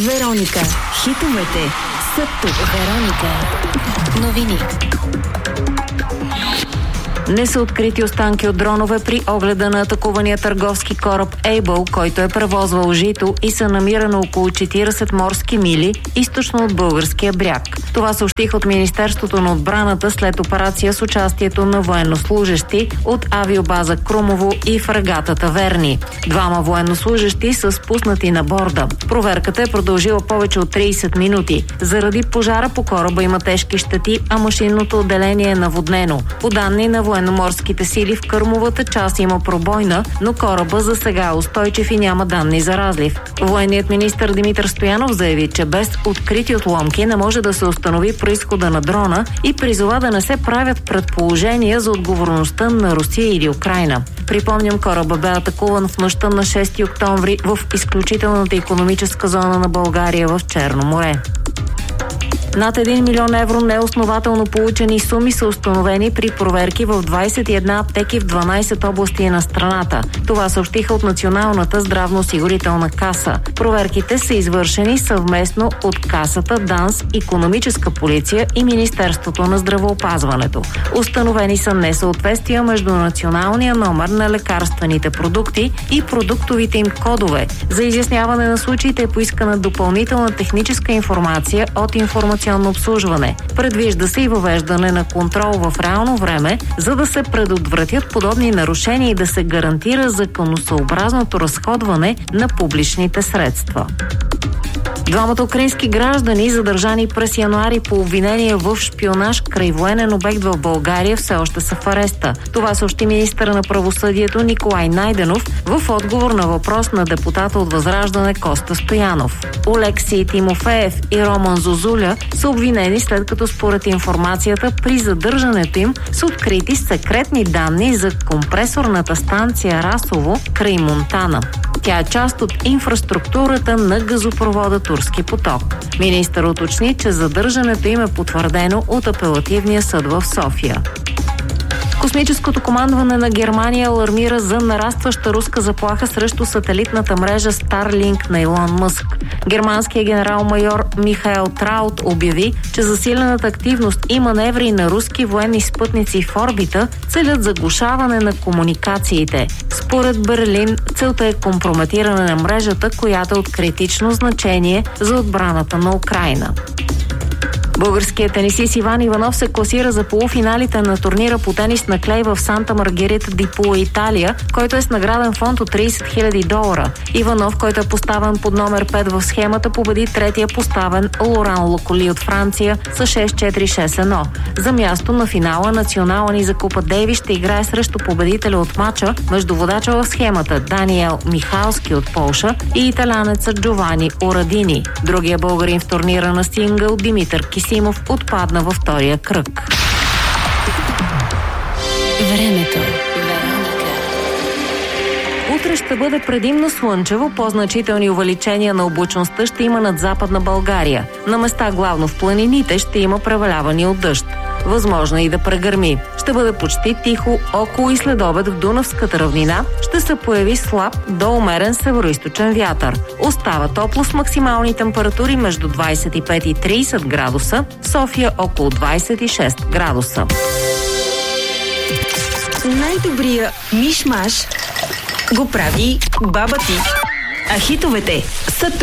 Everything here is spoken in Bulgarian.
Вероника. Хитовете са тук. Вероника. Новини. Не са открити останки от дронове при огледа на атакувания търговски кораб Able, който е превозвал жито и се намира на около 40 морски мили източно от българския бряг. Това съобщих от Министерството на отбраната след операция с участието на военнослужещи от авиобаза Крумово и фрегатата Верни. 2 военнослужещи са спуснати на борда. Проверката е продължила повече от 30 минути. Заради пожара по кораба има тежки щети, а машинното отделение е наводнено. По данни на военноморските сили в кърмовата част има пробойна, но кораба за сега е устойчив и няма данни за разлив. Военният министър Димитър Стоянов заяви, че без открити отломки не може да се установи произхода на дрона и призова да не се правят предположения за отговорността на Русия или Украйна. Припомням, кораба бе атакуван в нощта на 6 октомври в изключителната икономическа зона на България в Черно море. Над 1 милион евро неоснователно получени суми са установени при проверки в 21 аптеки в 12 области на страната. Това съобщиха от Националната здравноосигурителна каса. Проверките са извършени съвместно от Касата, ДАНС, Икономическа полиция и Министерството на здравеопазването. Установени са несъответствия между националния номер на лекарствените продукти и продуктовите им кодове. За изясняване на случаите е поискана допълнителна техническа информация от информационно обслужване. Предвижда се и въвеждане на контрол в реално време, за да се предотвратят подобни нарушения и да се гарантира законосъобразното разходване на публичните средства. 2 украински граждани, задържани през януари по обвинение в шпионаж край военен обект в България, все още са в ареста. Това съобщи министъра на правосъдието Николай Найденов в отговор на въпрос на депутата от Възраждане Коста Стоянов. Олексий Тимофеев и Роман Зозуля са обвинени, след като според информацията при задържането им са открити секретни данни за компресорната станция Расово край Монтана. Тя е част от инфраструктурата на газопровода Турски поток. Министър уточни, че задържането им е потвърдено от апелативния съд в София. Космическото командване на Германия алармира за нарастваща руска заплаха срещу сателитната мрежа Starlink на Илон Мъск. Германският генерал-майор Михаел Траут обяви, че засилената активност и маневри на руски военни спътници в орбита целят заглушаване на комуникациите. Според Берлин, целта е компрометиране на мрежата, която е от критично значение за отбраната на Украйна. Българският тенисист Иван Иванов се класира за полуфиналите на турнира по тенис на клей в Санта Маргарита ди Пула, Италия, който е с награден фонд от $30 000. Иванов, който е поставен под номер 5 в схемата, победи третия поставен Лоран Локоли от Франция с 6-4-6-1. За място на финала национала ни за Купа Дейвис ще играе срещу победителя от мача между водача в схемата Даниел Михалски от Полша и италянеца Джовани Орадини. Другия българин в турнира на сингъл Димитър Кисимов отпадна във втория кръг. Времето. Утре ще бъде предимно слънчево, по-значителни увеличения на облачността ще има над Западна България. На места главно в планините ще има превалявания от дъжд. Възможно и да прегърми. Ще бъде почти тихо, около и след обед в Дунавската равнина ще се появи слаб до умерен североизточен вятър. Остава топло с максимални температури между 25 и 30 градуса, София около 26 градуса. Най-добрия миш-маш го прави баба ти. А хитовете са тук.